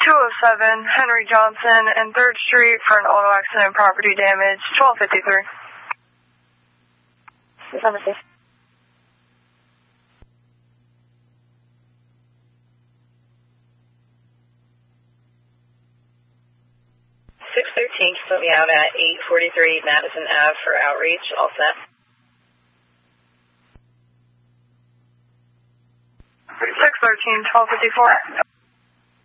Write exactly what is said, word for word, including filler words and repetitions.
two oh seven Henry Johnson and third Street for an auto accident property damage, twelve fifty-three. Affirmative. six thirteen, put me out at eight forty-three Madison Ave for outreach, all set. six thirteen, twelve fifty-four.